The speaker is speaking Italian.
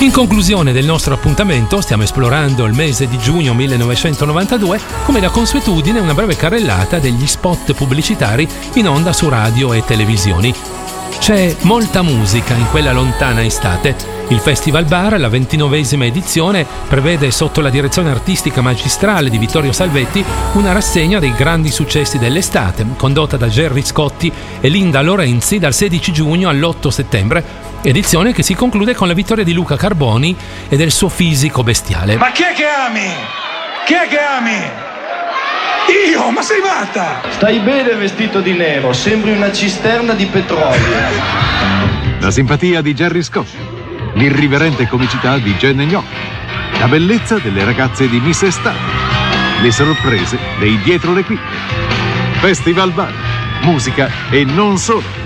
In conclusione del nostro appuntamento, stiamo esplorando il mese di giugno 1992, come da consuetudine una breve carrellata degli spot pubblicitari in onda su radio e televisioni. C'è molta musica in quella lontana estate. Il Festival Bar, la 29esima edizione, prevede sotto la direzione artistica magistrale di Vittorio Salvetti una rassegna dei grandi successi dell'estate, condotta da Gerry Scotti e Linda Lorenzi dal 16 giugno all'8 settembre, edizione che si conclude con la vittoria di Luca Carboni e del suo fisico bestiale. Ma chi è che ami? Chi è che ami? Io? Ma sei matta? Stai bene vestito di nero, sembri una cisterna di petrolio. La simpatia di Gerry Scotti, l'irriverente comicità di Jen Gnocchi, la bellezza delle ragazze di Miss Estate, le sorprese dei dietro le quinte. Festival Bar, musica e non solo.